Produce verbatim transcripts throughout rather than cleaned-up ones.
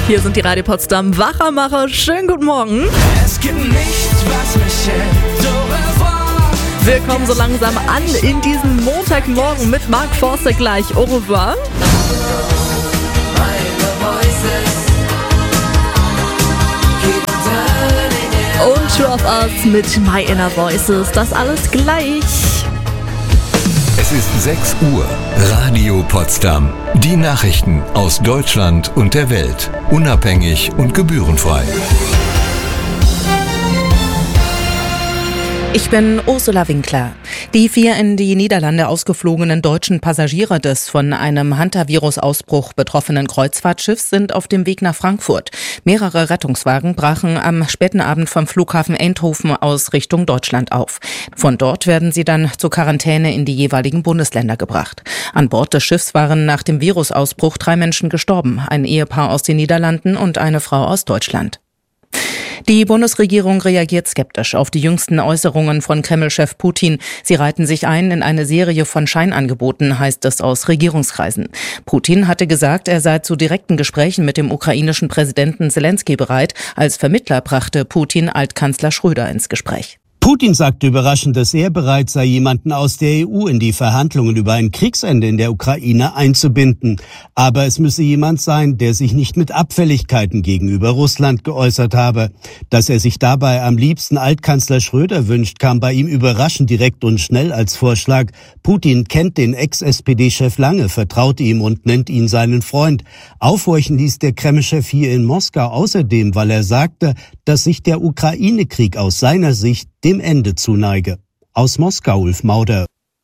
Hier sind die Radio Potsdam Wachermacher. Schönen guten Morgen. Es gibt nichts, was mich hält. Au revoir. Wir kommen so langsam an in diesen Montagmorgen mit Mark Forster gleich. Au revoir. Und Two of Us mit My Inner Voices. Das alles gleich. Es ist sechs Uhr. Radio Potsdam. Die Nachrichten aus Deutschland und der Welt. Unabhängig und gebührenfrei. Ich bin Ursula Winkler. Die vier in die Niederlande ausgeflogenen deutschen Passagiere des von einem Hantavirus-Ausbruch betroffenen Kreuzfahrtschiffs sind auf dem Weg nach Frankfurt. Mehrere Rettungswagen brachen am späten Abend vom Flughafen Eindhoven aus Richtung Deutschland auf. Von dort werden sie dann zur Quarantäne in die jeweiligen Bundesländer gebracht. An Bord des Schiffs waren nach dem Virusausbruch drei Menschen gestorben, ein Ehepaar aus den Niederlanden und eine Frau aus Deutschland. Die Bundesregierung reagiert skeptisch auf die jüngsten Äußerungen von Kreml-Chef Putin. Sie reihten sich ein in eine Serie von Scheinangeboten, heißt es aus Regierungskreisen. Putin hatte gesagt, er sei zu direkten Gesprächen mit dem ukrainischen Präsidenten Selenskyj bereit. Als Vermittler brachte Putin Altkanzler Schröder ins Gespräch. Putin sagte überraschend, dass er bereit sei, jemanden aus der E U in die Verhandlungen über ein Kriegsende in der Ukraine einzubinden. Aber es müsse jemand sein, der sich nicht mit Abfälligkeiten gegenüber Russland geäußert habe. Dass er sich dabei am liebsten Altkanzler Schröder wünscht, kam bei ihm überraschend direkt und schnell als Vorschlag. Putin kennt den Ex-S P D-Chef lange, vertraut ihm und nennt ihn seinen Freund. Aufhorchen ließ der Kreml-Chef hier in Moskau außerdem, weil er sagte, dass sich der Ukraine-Krieg aus seiner Sicht dem Ende zuneige. Aus Moskau, Ulf Mauder.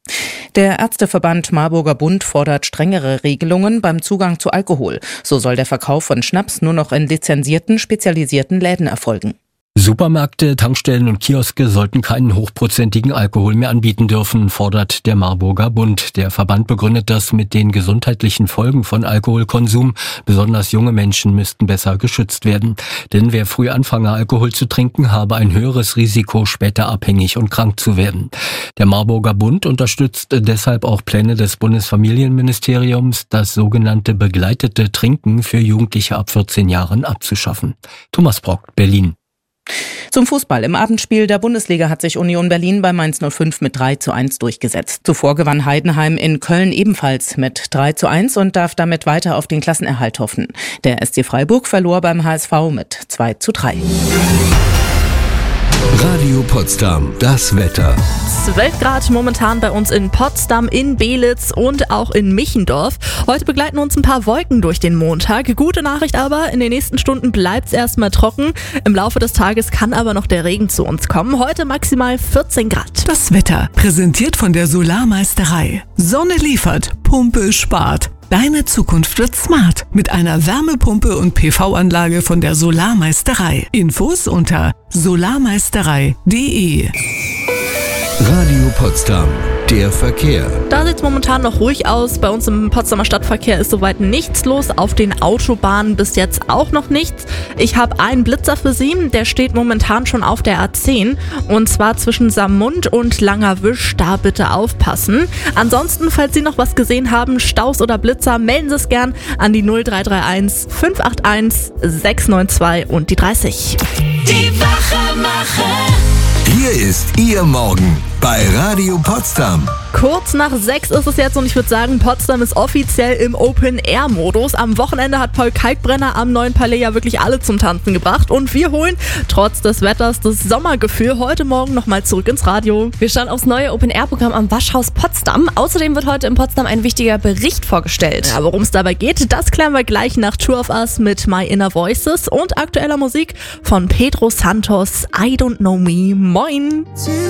Der Ärzteverband Marburger Bund fordert strengere Regelungen beim Zugang zu Alkohol. So soll der Verkauf von Schnaps nur noch in lizenzierten, spezialisierten Läden erfolgen. Supermärkte, Tankstellen und Kioske sollten keinen hochprozentigen Alkohol mehr anbieten dürfen, fordert der Marburger Bund. Der Verband begründet das mit den gesundheitlichen Folgen von Alkoholkonsum. Besonders junge Menschen müssten besser geschützt werden. Denn wer früh anfange, Alkohol zu trinken, habe ein höheres Risiko, später abhängig und krank zu werden. Der Marburger Bund unterstützt deshalb auch Pläne des Bundesfamilienministeriums, das sogenannte begleitete Trinken für Jugendliche ab vierzehn Jahren abzuschaffen. Thomas Brock, Berlin. Zum Fußball. Im Abendspiel der Bundesliga hat sich Union Berlin bei Mainz null fünf mit drei zu eins durchgesetzt. Zuvor gewann Heidenheim in Köln ebenfalls mit drei zu eins und darf damit weiter auf den Klassenerhalt hoffen. Der S C Freiburg verlor beim H S V mit zwei zu drei. Radio Potsdam, das Wetter. zwölf Grad momentan bei uns in Potsdam, in Belitz und auch in Michendorf. Heute begleiten uns ein paar Wolken durch den Montag. Gute Nachricht aber, in den nächsten Stunden bleibt es erstmal trocken. Im Laufe des Tages kann aber noch der Regen zu uns kommen. Heute maximal vierzehn Grad. Das Wetter, präsentiert von der Solarmeisterei. Sonne liefert, Pumpe spart. Deine Zukunft wird smart mit einer Wärmepumpe und P V-Anlage von der Solarmeisterei. Infos unter solarmeisterei punkt de. Radio Potsdam, der Verkehr. Da sieht es momentan noch ruhig aus. Bei uns im Potsdamer Stadtverkehr ist soweit nichts los. Auf den Autobahnen bis jetzt auch noch nichts. Ich habe einen Blitzer für Sie. Der steht momentan schon auf der A zehn. Und zwar zwischen Saarmund und Langerwisch. Da bitte aufpassen. Ansonsten, falls Sie noch was gesehen haben, Staus oder Blitzer, melden Sie es gern an die null drei drei eins fünf acht eins sechs neun zwei und die dreißig. Die Wachermacher. Hier ist Ihr Morgen bei Radio Potsdam. Kurz nach sechs ist es jetzt und ich würde sagen, Potsdam ist offiziell im Open-Air-Modus. Am Wochenende hat Paul Kalkbrenner am neuen Palais ja wirklich alle zum Tanzen gebracht und wir holen trotz des Wetters das Sommergefühl heute Morgen nochmal zurück ins Radio. Wir schauen aufs neue Open-Air-Programm am Waschhaus Potsdam. Außerdem wird heute in Potsdam ein wichtiger Bericht vorgestellt. Ja, worum es dabei geht, das klären wir gleich nach Two of Us mit My Inner Voices und aktueller Musik von Pedro Santos, I Don't Know Me. Moin!